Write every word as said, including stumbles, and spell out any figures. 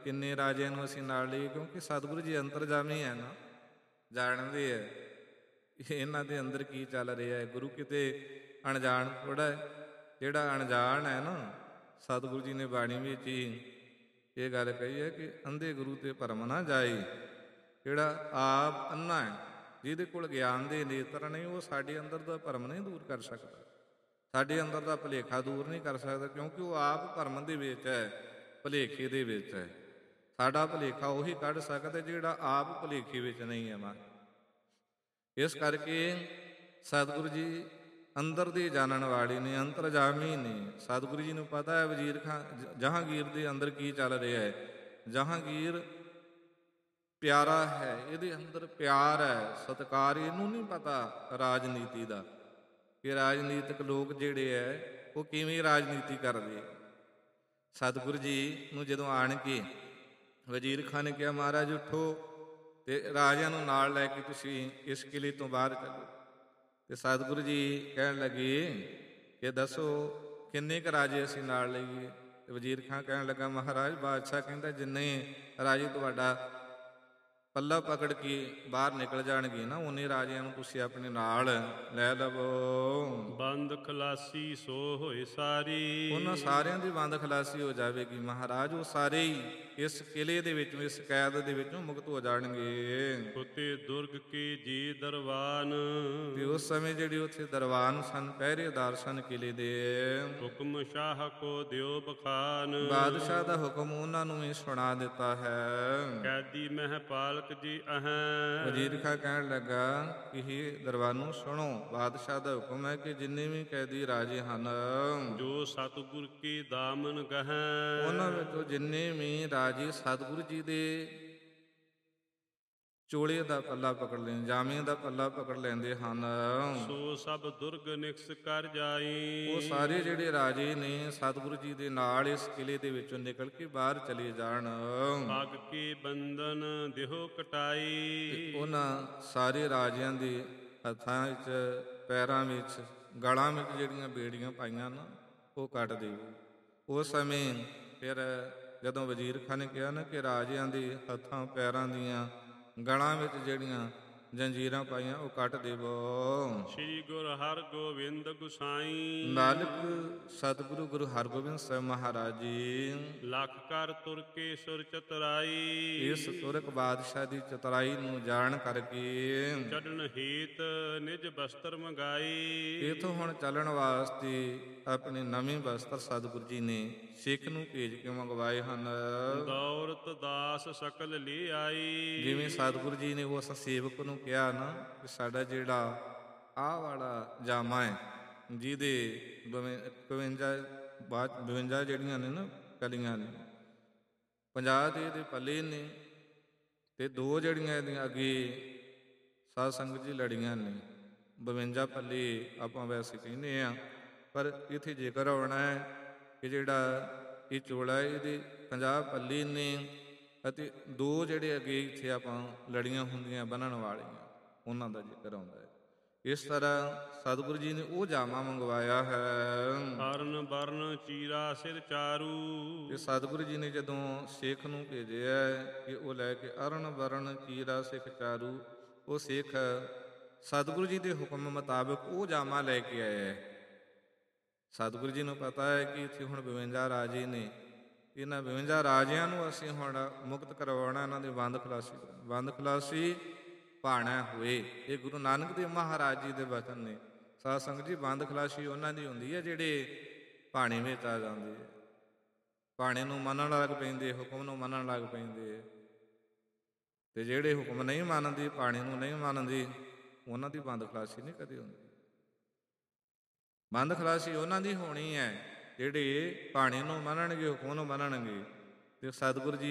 ਕਿੰਨੇ ਰਾਜਿਆਂ ਨੂੰ ਅਸੀਂ ਨਾਲ ਲਈਏ, ਕਿਉਂਕਿ ਸਤਿਗੁਰੂ ਜੀ ਅੰਤਰਜਾਮੀ ਹੈ ਨਾ, ਜਾਣਦੇ ਹੈ ਇਹਨਾਂ ਦੇ ਅੰਦਰ ਕੀ ਚੱਲ ਰਿਹਾ ਹੈ। ਗੁਰੂ ਕਿਤੇ ਅਣਜਾਣ ਥੋੜ੍ਹਾ ਹੈ। ਜਿਹੜਾ ਅਣਜਾਣ ਹੈ ਨਾ, ਸਤਿਗੁਰੂ ਜੀ ਨੇ ਬਾਣੀ ਵਿੱਚ ਹੀ ਇਹ ਗੱਲ ਕਹੀ ਹੈ ਕਿ ਅੰਧੇ ਗੁਰੂ ਤੇ ਭਰਮ ਨਾ ਜਾਏ। ਜਿਹੜਾ ਆਪ ਅੰਨਾ ਹੈ, ਜਿਹਦੇ ਕੋਲ ਗਿਆਨ ਦੇ ਨੇਤਰ ਨਹੀਂ, ਉਹ ਸਾਡੇ ਅੰਦਰ ਦਾ ਭਰਮ ਨਹੀਂ ਦੂਰ ਕਰ ਸਕਦਾ, ਸਾਡੇ ਅੰਦਰ ਦਾ ਭੁਲੇਖਾ ਦੂਰ ਨਹੀਂ ਕਰ ਸਕਦਾ, ਕਿਉਂਕਿ ਉਹ ਆਪ ਭਰਮ ਦੇ ਵਿੱਚ ਹੈ, ਭੁਲੇਖੇ ਦੇ ਵਿੱਚ ਹੈ। ਸਾਡਾ ਭੁਲੇਖਾ ਉਹੀ ਕੱਢ ਸਕਦਾ ਜਿਹੜਾ ਆਪ ਭੁਲੇਖੇ ਵਿੱਚ ਨਹੀਂ ਹੈ। ਮਨ ਇਸ ਕਰਕੇ ਸਤਿਗੁਰੂ ਜੀ ਅੰਦਰ ਦੇ ਜਾਣਨ ਵਾਲੇ ਨੇ, ਅੰਤਰਜਾਮੀ ਨੇ। ਸਤਿਗੁਰੂ ਜੀ ਨੂੰ ਪਤਾ ਹੈ ਵਜ਼ੀਰ ਖਾਂ ਜਹਾਂਗੀਰ ਦੇ ਅੰਦਰ ਕੀ ਚੱਲ ਰਿਹਾ ਹੈ। ਜਹਾਂਗੀਰ ਪਿਆਰਾ ਹੈ, ਇਹਦੇ ਅੰਦਰ ਪਿਆਰ ਹੈ, ਸਤਿਕਾਰ। ਇਹਨੂੰ ਨਹੀਂ ਪਤਾ ਰਾਜਨੀਤੀ ਦਾ, ਕਿ ਰਾਜਨੀਤਿਕ ਲੋਕ ਜਿਹੜੇ ਹੈ ਉਹ ਕਿਵੇਂ ਰਾਜਨੀਤੀ ਕਰਦੇ। ਸਤਿਗੁਰੂ ਜੀ ਨੂੰ ਜਦੋਂ ਆਣ ਕੇ ਵਜ਼ੀਰ ਖਾਂ ਨੇ ਕਿਹਾ, ਮਹਾਰਾਜ ਉੱਠੋ ਅਤੇ ਰਾਜਿਆਂ ਨੂੰ ਨਾਲ ਲੈ ਕੇ ਤੁਸੀਂ ਇਸ ਕਿਲੇ ਤੋਂ ਬਾਹਰ ਚੱਲੋ। ਅਤੇ ਸਤਿਗੁਰੂ ਜੀ ਕਹਿਣ ਲੱਗੇ ਕਿ ਦੱਸੋ ਕਿੰਨੇ ਕੁ ਰਾਜੇ ਅਸੀਂ ਨਾਲ ਲਈਏ। ਅਤੇ ਵਜ਼ੀਰ ਖਾਂ ਕਹਿਣ ਲੱਗਾ, ਮਹਾਰਾਜ ਬਾਦਸ਼ਾਹ ਕਹਿੰਦਾ ਜਿੰਨੇ ਰਾਜੇ ਤੁਹਾਡਾ ਪੱਲਾ ਪਕੜ ਕੇ ਬਾਹਰ ਨਿਕਲ ਜਾਣਗੇ ਨਾ, ਉਨੇ ਰਾਜਿਆਂ ਨੂੰ ਤੁਸੀਂ ਆਪਣੇ ਨਾਲ ਲੈ ਲਵੋ। ਬੰਦ ਖਲਾਸੀ ਸੋ ਹੋਏ ਸਾਰੀ, ਉਹਨਾਂ ਸਾਰਿਆਂ ਦੀ ਬੰਦ ਖਲਾਸੀ ਹੋ ਜਾਵੇਗੀ ਮਹਾਰਾਜ। ਉਹ ਸਾਰੇ ਹੀ ਇਸ ਕਿਲੇ ਦੇ ਵਿੱਚੋਂ, ਇਸ ਕੈਦ ਦੇ ਵਿੱਚੋਂ ਮੁਕਤ ਹੋ ਜਾਣਗੇ। ਉਤੇ ਦੁਰਗ ਕੀ ਜੀ ਦਰਬਾਨ, ਤੇ ਉਸ ਸਮੇਂ ਜਿਹੜੇ ਉੱਥੇ ਦਰਬਾਨ ਸਨ, ਪਹਿਰੇਦਾਰ ਸਨ ਕਿਲੇ ਦੇ, ਹੁਕਮ ਸ਼ਾਹ ਕੋ ਦਿਓ ਬਖਾਨ, ਬਾਦਸ਼ਾਹ ਦਾ ਹੁਕਮ ਉਹਨਾਂ ਨੂੰ ਵੀ ਸੁਣਾ ਦਿੱਤਾ ਹੈ। ਕੈਦੀ ਮਹਿਪਾਲਕ ਜੀ ਅਹੈਂ, ਵਜ਼ੀਰ ਖਾਂ ਕਹਿਣ ਲੱਗਾ ਕਿ ਇਹ ਦਰਬਾਨੋਂ ਸੁਣੋ, ਬਾਦਸ਼ਾਹ ਦਾ ਹੁਕਮ ਹੈ ਕਿ ਜਿੰਨੇ ਵੀ ਕੈਦੀ ਰਾਜੇ ਹਨ, ਜੋ ਸਤਿਗੁਰ ਕੀ ਦਾਮਨ ਗਹੈਂ, ਉਹਨਾਂ ਵਿੱਚੋਂ ਜਿੰਨੇ ਵੀ ਰਾਜੇ ਸਤਿਗੁਰੂ ਜੀ ਦੇ ਚੋਲੇ ਦਾ ਪੱਲਾ ਪਕੜ ਲੈਂਦੇ, ਜਾਮੇ ਦਾ ਪੱਲਾ ਪਕੜ ਲੈਂਦੇ ਹਨ, ਸੋ ਸਭ ਦੁਰਗ ਨਿਕਸ ਕਰ ਜਾਈ। ਉਹ ਸਾਰੇ ਜਿਹੜੇ ਰਾਜੇ ਨੇ ਸਤਿਗੁਰੂ ਜੀ ਦੇ ਨਾਲ ਇਸ ਕਿਲੇ ਦੇ ਵਿੱਚੋਂ ਨਿਕਲ ਕੇ ਬਾਹਰ ਚਲੇ ਜਾਣ। ਪੱਗ ਕੀ ਬੰਧਨ ਦਿਹੋ ਕਟਾਈ, ਉਹਨਾਂ ਸਾਰੇ ਰਾਜਿਆਂ ਦੇ ਹੱਥਾਂ ਵਿੱਚ, ਪੈਰਾਂ ਵਿੱਚ, ਗਲਾਂ ਵਿੱਚ ਜਿਹੜੀਆਂ ਬੇੜੀਆਂ ਪਾਈਆਂ ਨਾ, ਉਹ ਕੱਟ ਦੇਵੇ। ਉਸ ਸਮੇਂ ਫਿਰ ਜਦੋਂ ਵਜ਼ੀਰ ਖਾਂ ਨੇ ਕਿਹਾ ਨਾ ਕਿ ਰਾਜਿਆਂ ਦੇ ਹੱਥਾਂ ਪੈਰਾਂ ਦੀਆਂ ਗਲਾਂ ਵਿੱਚ ਜਿਹੜੀਆਂ ਜੰਜੀਰਾਂ ਪਾਈਆਂ ਉਹ ਕੱਟ ਦੇਵੋ। ਸ੍ਰੀ ਗੁਰੂ ਹਰਗੋਬਿੰਦ ਗੁਸਾਈ, ਨਾਨਕ ਸਤਿਗੁਰੂ ਗੁਰੂ ਹਰਗੋਬਿੰਦ ਸਾਹਿਬ ਮਹਾਰਾਜ ਜੀ ਲੱਖ ਕਰ ਤੁਰ ਕੇ ਸੁਰ ਚਤੁਰਾਈ, ਇਸ ਤੁਰਕ ਬਾਦਸ਼ਾਹ ਦੀ ਚਤੁਰਾਈ ਨੂੰ ਜਾਣ ਕਰਕੇ ਚੜਨ ਹੀਤ ਨਿਜ ਬਸਤਰ ਮੰਗਾਈ। ਇਥੋਂ ਹੁਣ ਚੱਲਣ ਵਾਸਤੇ ਆਪਣੇ ਨਵੇਂ ਬਸਤਰ ਸਤਿਗੁਰੂ ਜੀ ਨੇ ਸਿੱਖ ਨੂੰ ਭੇਜ ਕੇ ਮੰਗਵਾਏ ਹਨ। ਦੌਲਤ ਦਾਸ ਸਕਲ ਲੈ ਆਈ, ਜਿਵੇਂ ਸਤਿਗੁਰੂ ਜੀ ਨੇ ਉਸ ਸੇਵਕ ਨੂੰ ਕਿਹਾ ਨਾ ਕਿ ਸਾਡਾ ਜਿਹੜਾ ਆਹ ਵਾਲਾ ਜਾਮਾ ਹੈ, ਜਿਹਦੇ ਬਵੰ ਇਕਵੰਜਾ ਬਾਅਦ ਬਵੰਜਾ ਜਿਹੜੀਆਂ ਨੇ ਨਾ ਕਲੀਆਂ ਨੇ, ਪੰਜਾਹ ਦੇ ਇਹਦੇ ਪੱਲੇ ਨੇ, ਅਤੇ ਦੋ ਜਿਹੜੀਆਂ ਇਹਦੀਆਂ ਅੱਗੇ ਸਾਧ ਸੰਗਤ ਜੀ ਲੜੀਆਂ ਨੇ। ਬਵੰਜਾ ਪੱਲੇ ਆਪਾਂ ਵੈਸੇ ਕਹਿੰਦੇ ਹਾਂ, ਪਰ ਇੱਥੇ ਜੇਕਰ ਆਉਣਾ ਹੈ ਕਿ ਜਿਹੜਾ ਇਹ ਚੋਲਾ ਇਹਦੇ ਪੰਜਾਹ ਪੱਲੇ ਨੇ, ਅਤੇ ਦੋ ਜਿਹੜੇ ਅੱਗੇ ਇੱਥੇ ਆਪਾਂ ਲੜੀਆਂ ਹੁੰਦੀਆਂ ਬੰਨ੍ਹਣ ਵਾਲੀਆਂ, ਉਹਨਾਂ ਦਾ ਜ਼ਿਕਰ ਆਉਂਦਾ ਹੈ। ਇਸ ਤਰ੍ਹਾਂ ਸਤਿਗੁਰੂ ਜੀ ਨੇ ਉਹ ਜਾਮਾ ਮੰਗਵਾਇਆ ਹੈ। ਹਰਨ ਬਰਨ ਚੀਰਾ ਸਿਰ ਚਾਰੂ, ਤੇ ਸਤਿਗੁਰੂ ਜੀ ਨੇ ਜਦੋਂ ਸਿੱਖ ਨੂੰ ਭੇਜਿਆ ਕਿ ਉਹ ਲੈ ਕੇ ਅਰਨ ਬਰਨ ਚੀਰਾ ਸਿੱਖ ਚਾਰੂ, ਉਹ ਸਿੱਖ ਸਤਿਗੁਰੂ ਜੀ ਦੇ ਹੁਕਮ ਮੁਤਾਬਕ ਉਹ ਜਾਮਾ ਲੈ ਕੇ ਆਇਆ ਹੈ। ਸਤਿਗੁਰੂ ਜੀ ਨੂੰ ਪਤਾ ਹੈ ਕਿ ਇੱਥੇ ਹੁਣ ਬਵੰਜਾ ਰਾਜੇ ਨੇ, ਇਹਨਾਂ ਬਵੰਜਾ ਰਾਜਿਆਂ ਨੂੰ ਅਸੀਂ ਹੁਣ ਮੁਕਤ ਕਰਵਾਉਣਾ, ਇਹਨਾਂ ਦੇ ਬੰਦ ਖਲਾਸੀ ਬੰਦ ਖਲਾਸੀ ਭਾਣਾ ਹੋਏ। ਇਹ ਗੁਰੂ ਨਾਨਕ ਦੇਵ ਮਹਾਰਾਜ ਜੀ ਦੇ ਵਚਨ ਨੇ। ਸਾਧ ਸੰਗਤ ਜੀ, ਬੰਦ ਖਲਾਸੀ ਉਹਨਾਂ ਦੀ ਹੁੰਦੀ ਹੈ ਜਿਹੜੇ ਭਾਣੇ ਵਿੱਚ ਆ ਜਾਂਦੇ ਹੈ, ਭਾਣੇ ਨੂੰ ਮੰਨਣ ਲੱਗ ਪੈਂਦੇ, ਹੁਕਮ ਨੂੰ ਮੰਨਣ ਲੱਗ ਪੈਂਦੇ। ਅਤੇ ਜਿਹੜੇ ਹੁਕਮ ਨਹੀਂ ਮੰਨਦੇ, ਭਾਣੇ ਨੂੰ ਨਹੀਂ ਮੰਨਦੇ, ਉਹਨਾਂ ਦੀ ਬੰਦ ਖਲਾਸੀ ਨਹੀਂ ਕਦੇ ਹੁੰਦੀ। ਬੰਦ ਖਲਾਸੀ ਉਹਨਾਂ ਦੀ ਹੋਣੀ ਹੈ ਜਿਹੜੇ ਭਾਣੇ ਨੂੰ ਮੰਨਣਗੇ, ਹੁਕਮ ਨੂੰ ਮੰਨਣਗੇ। ਅਤੇ ਸਤਿਗੁਰੂ ਜੀ